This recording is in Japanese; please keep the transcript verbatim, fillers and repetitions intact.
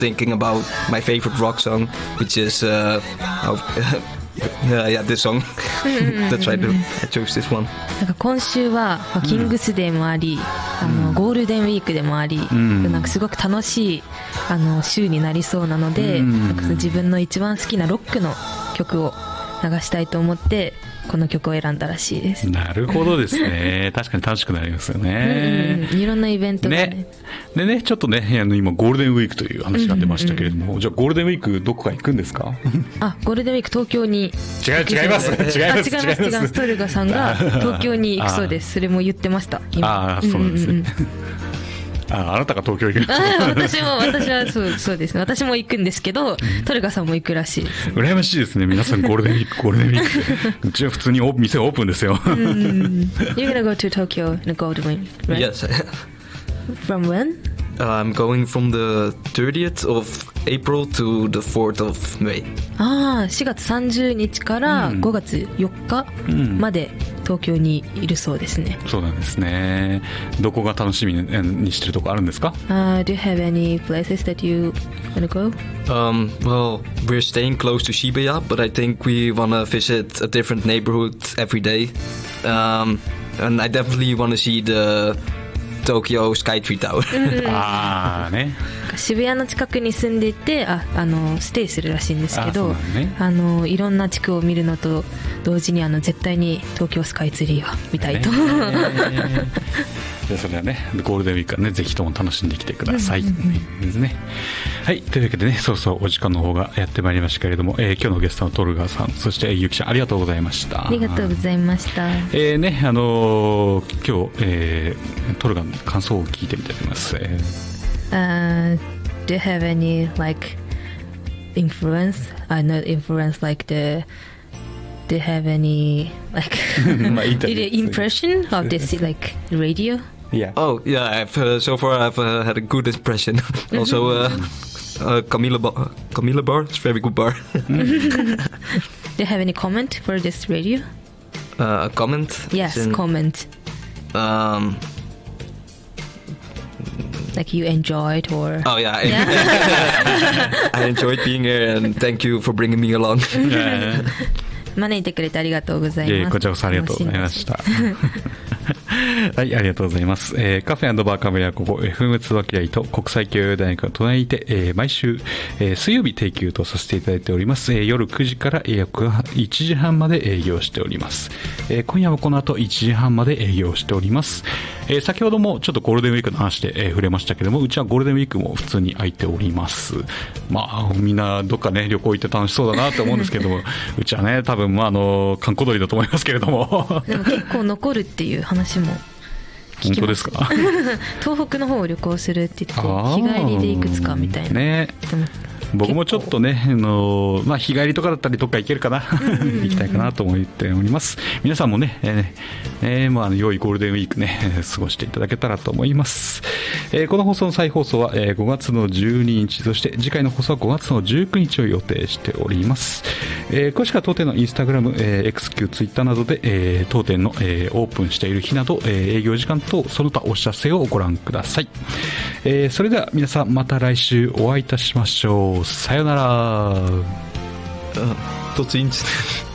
thinking about my favorite rock song, which is uh, uh, yeah, this song. That's why I chose this one. なんか今週は、まあ、キングスデーもあり、うん、あのゴールデンウィークでもあり、うん、なんかすごく楽しいあの週になりそうなので、うん、なんか自分の一番好きなロックの曲を流したいと思ってこの曲を選んだらしいです。 なるほどですね。確かに楽しくなりますよね。 うん、いろんなイベントが ね, ねでねちょっとねあの今ゴールデンウィークという話が出ましたけれども、うんうん、じゃあゴールデンウィークどこか行くんですか？ あ、ゴールデンウィーク東京に違う違います違います違います違います違いますトルガさんが東京に行くそうです。それも言ってました今。 ああそうなんですね、うんうんうんあ, あなたが東京行くあ私も私はそうそうですね。私も行くんですけど、トルガさんも行くらしいです、ね。 羨ましいですね。皆さんゴールデンウィークゴールデンウィーク。うちは普通にオ店オープンですよ。 You're gonna go to Tokyo in a golden week, right? Yes. From when? Uh, I'm going from the thirtieth of April to the fourth of May. ああ、しがつさんじゅうにちからごがつよっかまで東京にいるそうですね。 うん、そうなんですね。どこが楽しみにしてるとこあるんですか？ Uh, do you have any places that you wanna go? Um, well, we're staying close to Shibuya, but I think we wanna visit a different neighborhood every day. Um, and I definitely wanna see the Tokyo Skytree Tower. あーね。 渋谷の近くに住んでいて、あ、あのステイするらしいんですけど、 あ、ね、 あのいろんな地区を見るのと同時にあの絶対に東京スカイツリーは見たいと。 ねでそれはねゴールデンウィークはねぜひとも楽しんできてください、うんうんうんね、はいというわけでねそうそうお時間の方がやってまいりましたけれども、えー、今日のゲストのトルガさんそしてゆきちゃんありがとうございました。 ありがとうございました。 えー、ねあのー、今日、えー、トルガの感想を聞いてみたいと思います。えー uh, Do you have any like influence? I know influence like the Do you have any like impression of this like radio? Yeah. Oh, yeah. I've uh, so far I've uh, had a good impression. Also, uh, uh, Camilla Bar, Camilla Bar, it's a very good bar. Do you have any comment for this radio? Uh, a comment? Yes, in, comment. Um. Like you enjoyed or? Oh yeah, I, yeah. I enjoyed being here and thank you for bringing me along. Yeah. 招いてくれてありがとうございます。 いえこちらこそありがとうございました。はい、ありがとうございます。えー、カフェ&バーカメラここ エフエム つばきらいと国際教養大学の隣にて、えー、毎週、えー、水曜日定休とさせていただいております。えー、夜くじから約いちじはんまで営業しております。えー、今夜もこの後いちじはんまで営業しております。えー、先ほどもちょっとゴールデンウィークの話で、えー、触れましたけども、うちはゴールデンウィークも普通に空いております。まあみんなどっかね旅行行って楽しそうだなと思うんですけどもうちはね多分まああの観光鳥だと思いますけれどもでも結構残るっていう話も本当ですか？ 東北の方を旅行するって言って日帰りでいくつかみたいなね。僕もちょっとね、あのまあ、日帰りとかだったりどっか行けるかな行きたいかなと思っております。皆さんもね、えーえーまあ、良いゴールデンウィークね過ごしていただけたらと思います。えー、この放送の再放送は、えー、ごがつのじゅうににち、そして次回の放送はごがつのじゅうくにちを予定しております。えー、詳しくは当店のインスタグラム、えー、エックスキュー、ツイッターなどで、えー、当店の、えー、オープンしている日など、えー、営業時間とその他お知らせをご覧ください。えー、それでは皆さんまた来週お会いいたしましょう。さよなら。 tot ziens.